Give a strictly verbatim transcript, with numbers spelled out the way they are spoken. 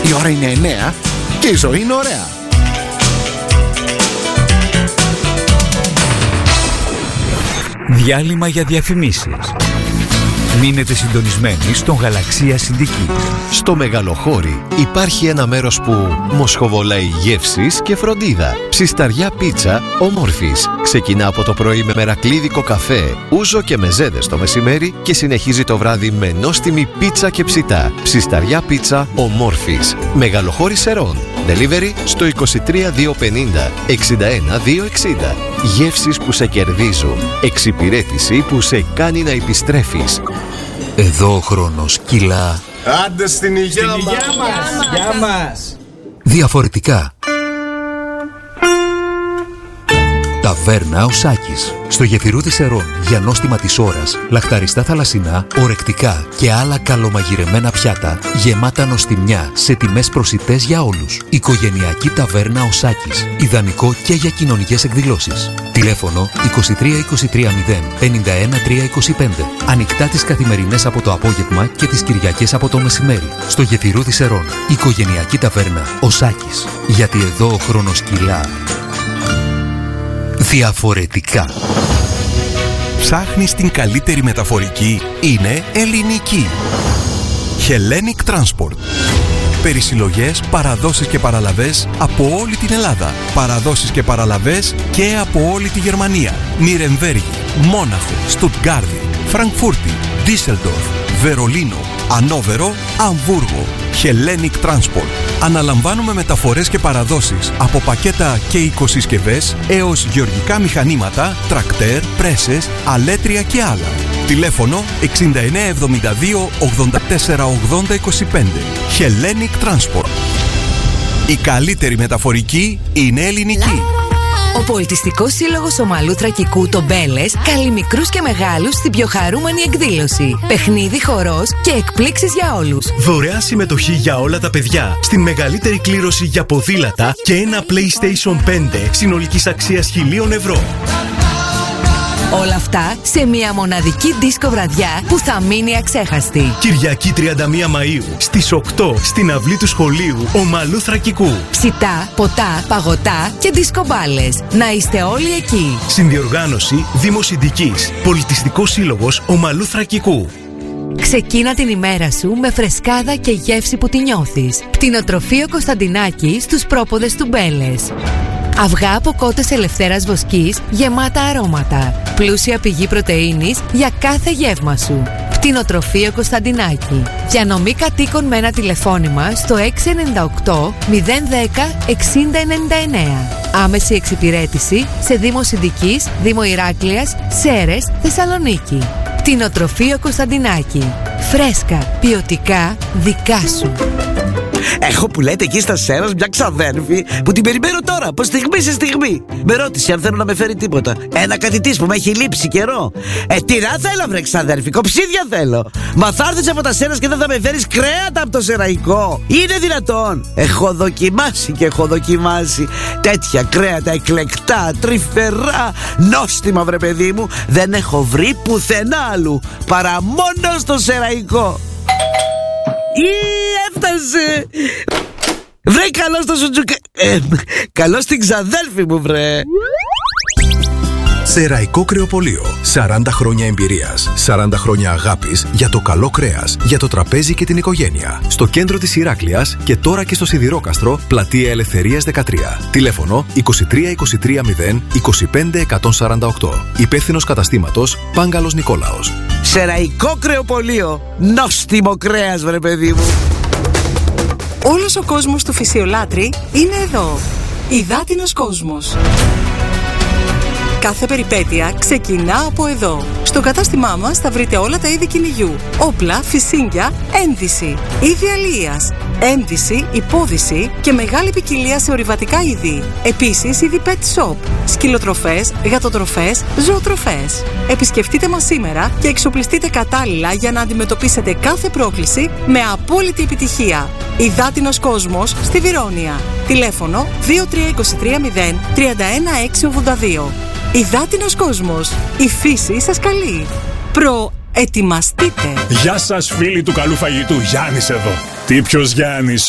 Η ώρα είναι εννέα και η ζωή είναι ωραία. Διάλειμμα για διαφημίσεις. Μείνετε συντονισμένοι στον Γαλαξία Συντική. Στο Μεγαλοχώρι υπάρχει ένα μέρος που μοσχοβολάει γεύσεις και φροντίδα. Ψισταριά πίτσα ομόρφης. Ξεκινά από το πρωί με μερακλίδικο καφέ, ούζο και μεζέδες το μεσημέρι και συνεχίζει το βράδυ με νόστιμη πίτσα και ψητά. Ψισταριά πίτσα ομόρφης. Μεγαλοχώρι Σερών. Delivery στο είκοσι τρία διακόσια πενήντα εξήντα ένα διακόσια εξήντα. Γεύσεις που σε κερδίζουν. Εξυπηρέτηση που σε κάνει να επιστρέφεις. Εδώ ο χρόνος κυλά. Άντε στην υγεία μας. Γεια μας. Διαφορετικά. Ταβέρνα ο Σάκης. Στο γεφυρούδι Σερών για νόστιμα της ώρας, λαχταριστά θαλασσινά, ορεκτικά και άλλα καλομαγειρεμένα πιάτα, γεμάτα νοστιμιά σε τιμές προσιτές για όλους. Οικογενειακή ταβέρνα ο Σάκης. Ιδανικό και για κοινωνικές εκδηλώσεις. Τηλέφωνο είκοσι τρία είκοσι τρία μηδέν πενήντα ένα τριακόσια είκοσι πέντε. Ανοιχτά τις καθημερινές από το απόγευμα και τις Κυριακές από το μεσημέρι. Στο γεφυρούδι Σερών. Οικογενειακή ταβέρνα ο Σάκης. Γιατί εδώ ο χρόνος κυλά. Διαφορετικά. Ψάχνεις την καλύτερη μεταφορική? Είναι ελληνική. Hellenic Transport. Περισυλλογές, παραδόσεις και παραλαβές από όλη την Ελλάδα. Παραδόσεις και παραλαβές και από όλη τη Γερμανία. Νιρεμβέργη, Μόναχο, Στουτγκάρδη, Φραγκφούρτη, Ντίσελντορφ, Βερολίνο, Ανόβερο, Αμβούργο. Hellenic Transport. Αναλαμβάνουμε μεταφορές και παραδόσεις από πακέτα και οικοσυσκευές έως γεωργικά μηχανήματα, τρακτέρ, πρέσες, αλέτρια και άλλα. Τηλέφωνο εξήντα εννέα εβδομήντα δύο ογδόντα τέσσερα ογδόντα είκοσι πέντε. Hellenic Transport. Η καλύτερη μεταφορική είναι ελληνική. Ο Πολιτιστικός Σύλλογος Ομαλού Θρακικού, το Μπέλες, καλεί μικρούς και μεγάλους στην πιο χαρούμενη εκδήλωση. Παιχνίδι, χορός και εκπλήξεις για όλους. Δωρεάν συμμετοχή για όλα τα παιδιά στην μεγαλύτερη κλήρωση για ποδήλατα και ένα PlayStation πέντε συνολικής αξίας χιλίων ευρώ. Όλα αυτά σε μια μοναδική δίσκο βραδιά που θα μείνει αξέχαστη. Κυριακή τριάντα μία Μαΐου στις οκτώ στην αυλή του σχολείου Ομαλού Θρακικού. Ψητά, ποτά, παγωτά και δισκομπάλες. Να είστε όλοι εκεί. Συνδιοργάνωση Δήμος Συντικής. Πολιτιστικός Σύλλογος Ομαλού Θρακικού. Ξεκίνα την ημέρα σου με φρεσκάδα και γεύση που τη νιώθεις. Πτηνοτροφείο Κωνσταντινάκη στους πρόποδες του Μπέλες. Αυγά από κότες ελευθέρας βοσκής γεμάτα αρώματα. Πλούσια πηγή πρωτεΐνης για κάθε γεύμα σου. Πτηνοτροφείο Κωνσταντινάκη. Διανομή κατοίκων με ένα τηλεφώνημα στο έξι εννιά οκτώ μηδέν ένα μηδέν εξήντα ενενήντα εννέα. Άμεση εξυπηρέτηση σε Δήμο Συντικής, Δήμο Ηράκλειας, Σέρες, Θεσσαλονίκη. Πτηνοτροφείο Κωνσταντινάκη. Φρέσκα, ποιοτικά, δικά σου. Έχω που λέτε εκεί στα Σέρας μια ξαδέρφη που την περιμένω τώρα, από στιγμή σε στιγμή. Με ρώτησε αν θέλω να με φέρει τίποτα. Ένα κάτι της που με έχει λείψει καιρό. Ε, τυρά θέλω, βρε ξαδέρφη, κοψίδια θέλω. Μα θα έρθεις από τα Σέρας και δεν θα με φέρεις κρέατα από το σεραϊκό? Είναι δυνατόν? Έχω δοκιμάσει και έχω δοκιμάσει τέτοια κρέατα εκλεκτά, τρυφερά, νόστιμα, βρε παιδί μου. Δεν έχω βρει πουθενά άλλου παρά μόνο στο σεραϊκό. Ή έφτασε. Βρε, καλώς το σουτζουκα... ε, καλώς την ξαδέλφη μου, βρε. Σεραϊκό Κρεοπωλείο. σαράντα χρόνια εμπειρίας. σαράντα χρόνια αγάπης για το καλό κρέας, για το τραπέζι και την οικογένεια. Στο κέντρο της Ηράκλειας και τώρα και στο Σιδηρόκαστρο, πλατεία Ελευθερίας δεκατρία. Τηλέφωνο είκοσι τρία είκοσι τρία μηδέν είκοσι πέντε εκατόν σαράντα οκτώ. Υπεύθυνος καταστήματος Πάγκαλος Νικόλαος. Σεραϊκό Κρεοπωλείο. Νόστιμο κρέας, βρε παιδί μου. Όλος ο κόσμος του φυσιολάτρη είναι εδώ. Υδάτινος κόσμος. Κάθε περιπέτεια ξεκινά από εδώ. Στο κατάστημά μας θα βρείτε όλα τα είδη κυνηγιού, όπλα, φυσίγγια, ένδυση, είδη αλίας, ένδυση, υπόδυση και μεγάλη ποικιλία σε ορειβατικά είδη. Επίσης, είδη pet shop, σκυλοτροφές, γατοτροφές, ζωοτροφές. Επισκεφτείτε μας σήμερα και εξοπλιστείτε κατάλληλα για να αντιμετωπίσετε κάθε πρόκληση με απόλυτη επιτυχία. Υδάτινος κόσμος στη Βιρόνια. Τηλέφωνο δύο τρία είκοσι τρία μηδέν τριάντα ένα έξι ογδόντα δύο. Υδάτινος κόσμος. Η φύση σας καλεί. Προετοιμαστείτε. Γεια σας φίλοι του καλού φαγητού. Γιάννης εδώ. Τι ποιος Γιάννης?